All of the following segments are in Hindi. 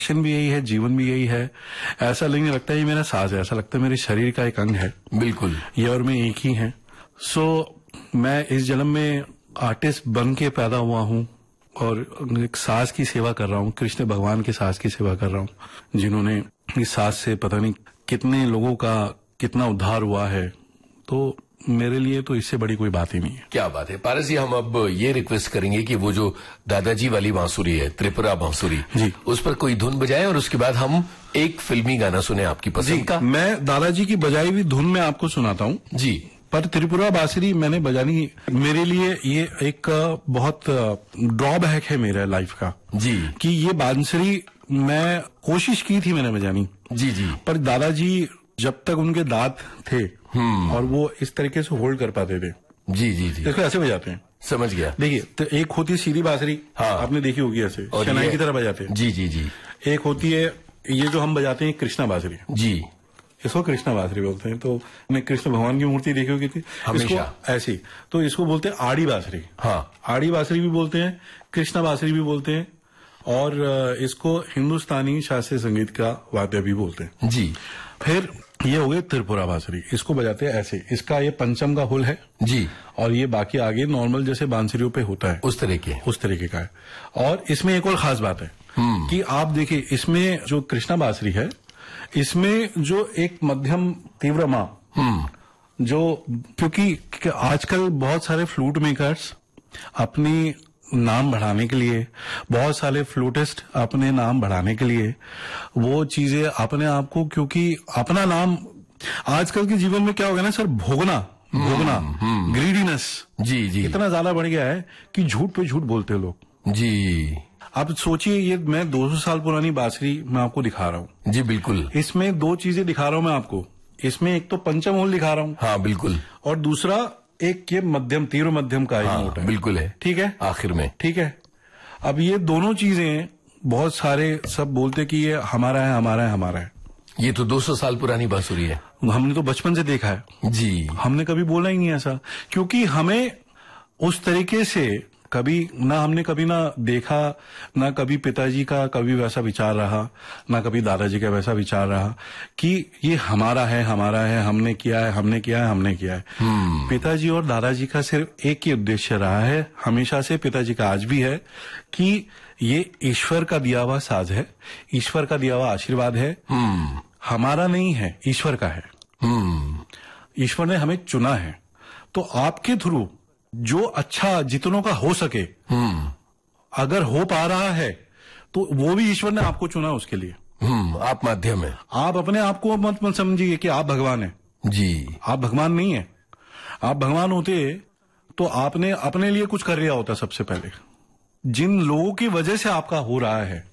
एक्शन भी यही है, जीवन भी यही है। ऐसा नहीं लगता ये मेरा साज है, ऐसा लगता है मेरे शरीर का एक अंग है। बिल्कुल, ये और मैं एक ही हैं। मैं इस जन्म में आर्टिस्ट बन के पैदा हुआ हूँ और एक साज की सेवा कर रहा हूँ, कृष्ण भगवान के साज की सेवा कर रहा हूँ, जिन्होंने इस साज से पता नहीं कितने लोगों का कितना उद्धार हुआ है। तो मेरे लिए तो इससे बड़ी कोई बात ही नहीं है। क्या बात है पारस जी, हम अब ये रिक्वेस्ट करेंगे कि वो जो दादाजी वाली बांसुरी है, त्रिपुरा बांसुरी जी, उस पर कोई धुन बजाएं और उसके बाद हम एक फिल्मी गाना सुने आपकी पसंद का। मैं दादाजी की बजाई हुई धुन में आपको सुनाता हूँ जी, पर त्रिपुरा बांसुरी मैंने बजानी, मेरे लिए ये एक बहुत ड्रॉबैक है मेरे लाइफ का जी, कि ये बांसुरी मैं कोशिश की थी मैंने बजानी जी जी, पर दादाजी जब तक उनके दांत थे और वो इस तरीके से होल्ड कर पाते थे। जी जी जी, इसको ऐसे बजाते हैं। समझ गया। देखिए, तो एक होती है सीधी बांसुरी, हाँ, आपने देखी होगी ऐसे शहनाई की तरह बजाते हैं। जी जी जी। एक होती है ये जो हम बजाते हैं कृष्णा बांसुरी जी, इसको कृष्णा बांसुरी बोलते हैं। तो मैंने कृष्ण भगवान की मूर्ति देखी होगी थी हमेशा ऐसी, तो इसको बोलते हैं आड़ी बांसुरी। हाँ, आड़ी बांसुरी भी बोलते हैं, कृष्णा बांसुरी भी बोलते हैं और इसको हिंदुस्तानी शास्त्रीय संगीत का वाद्य भी बोलते हैं जी। फिर ये हो गए त्रिपुरा बांसुरी, इसको बजाते हैं ऐसे, इसका ये पंचम का हुल है जी, और ये बाकी आगे नॉर्मल जैसे बांसुरियों पे होता है उस तरीके का है। और इसमें एक और खास बात है कि आप देखिए इसमें जो कृष्णा बांसुरी है इसमें जो एक मध्यम तीव्र माँ जो, क्योंकि आजकल बहुत सारे फ्लूट मेकर्स अपनी नाम बढ़ाने के लिए, बहुत सारे फ्लूटिस्ट अपने नाम बढ़ाने के लिए वो चीजें अपने आप को, क्योंकि अपना नाम आजकल के जीवन में क्या हो गया ना सर, भोगना ग्रीडीनेस जी जी, इतना ज्यादा बढ़ गया है कि झूठ पे झूठ बोलते हैं लोग जी। आप सोचिए, ये मैं 200 साल पुरानी बांसुरी मैं आपको दिखा रहा हूँ जी बिल्कुल, इसमें दो चीजें दिखा रहा हूँ मैं आपको, इसमें एक तो पंचम होल दिखा रहा हूँ, हाँ बिल्कुल, और दूसरा एक ये मध्यम तीव्र मध्यम का नोट है, बिल्कुल है, ठीक है आखिर में, ठीक है। अब ये दोनों चीजें बहुत सारे सब बोलते कि ये हमारा है हमारा है हमारा है। ये तो 200 साल पुरानी बांसुरी है, हमने तो बचपन से देखा है जी, हमने कभी बोला ही नहीं ऐसा, क्योंकि हमें उस तरीके से कभी हमने कभी ना देखा, ना कभी पिताजी का कभी वैसा विचार रहा, ना कभी दादाजी का वैसा विचार रहा कि ये हमारा है हमने किया है। पिताजी और दादाजी का सिर्फ एक ही उद्देश्य रहा है हमेशा से, पिताजी का आज भी है, कि ये ईश्वर का दिया हुआ साज है, ईश्वर का दिया हुआ आशीर्वाद है, हमारा नहीं है, ईश्वर का है। ईश्वर ने हमें चुना है, तो आपके थ्रू जो अच्छा जितनों का हो सके, अगर हो पा रहा है तो वो भी ईश्वर ने आपको चुना उसके लिए। आप माध्यम है, आप अपने आप को मत समझिए कि आप भगवान हैं जी, आप भगवान नहीं है। आप भगवान होते तो आपने अपने लिए कुछ कर लिया होता। सबसे पहले जिन लोगों की वजह से आपका हो रहा है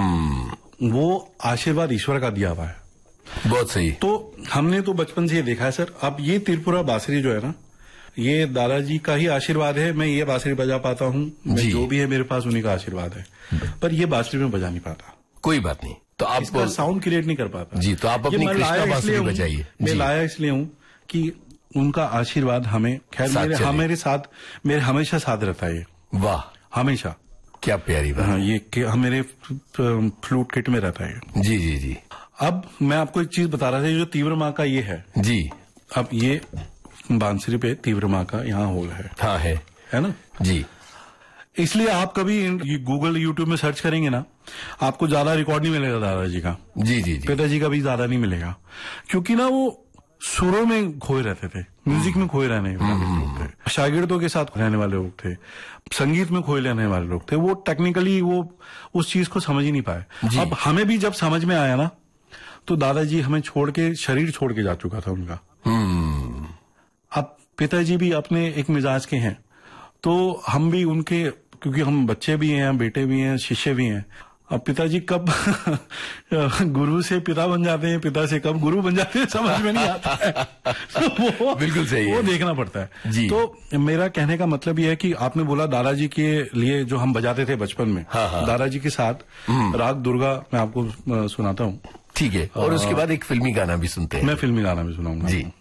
वो आशीर्वाद ईश्वर का दिया हुआ है। बहुत सही। तो हमने तो बचपन से ये देखा है सर। अब ये त्रिपुरा बांसुरी जो है ना, ये दादाजी का ही आशीर्वाद है, मैं ये बांसुरी बजा पाता हूँ, जो भी है मेरे पास उन्हीं का आशीर्वाद है, पर ये बांसुरी में बजा नहीं पाता। कोई बात नहीं, तो आप इसका साउंड क्रिएट नहीं कर पाता जी, तो आप अपनी कृष्णा बांसुरी बजाइए। मैं लाया इसलिए हूँ कि उनका आशीर्वाद हमें खैर मेरे साथ मेरे हमेशा साथ रहता है। वाह, हमेशा, क्या प्यारी बात। हाँ, ये मेरे फ्लूट किट में रहता है जी जी जी। अब मैं आपको एक चीज बता रहा था, जो तीव्र माँ का ये है जी, अब ये बांसुरी पे तीव्र माँ का यहाँ होल है, हाँ है ना जी। इसलिए आप कभी गूगल यूट्यूब में सर्च करेंगे ना, आपको ज्यादा रिकॉर्ड नहीं मिलेगा दादाजी का, जी जी जी, पिताजी का भी ज्यादा नहीं मिलेगा, क्योंकि ना वो सुरों में खोए रहते थे, म्यूजिक में खोए रहने वाले लोग थे, शागिर्दों के साथ रहने वाले लोग थे, संगीत में खोए रहने वाले लोग थे। वो टेक्निकली वो उस चीज को समझ ही नहीं पाए। अब हमें भी जब समझ में आया ना, तो दादाजी हमें छोड़ के, शरीर छोड़ के जा चुका था उनका। अब पिताजी भी अपने एक मिजाज के हैं, तो हम भी उनके, क्योंकि हम बच्चे भी हैं, बेटे भी हैं, शिष्य भी हैं। अब पिताजी कब गुरु से पिता बन जाते हैं, पिता से कब गुरु बन जाते हैं, समझ में नहीं आता है। वो बिल्कुल सही है, वो देखना पड़ता है जी। तो मेरा कहने का मतलब ये है कि आपने बोला दादाजी के लिए जो हम बजाते थे बचपन में, दादाजी के साथ राग दुर्गा मैं आपको सुनाता हूँ, ठीक है, और उसके बाद एक फिल्मी गाना भी सुनते हैं। मैं फिल्मी गाना भी सुनाऊंगा जी।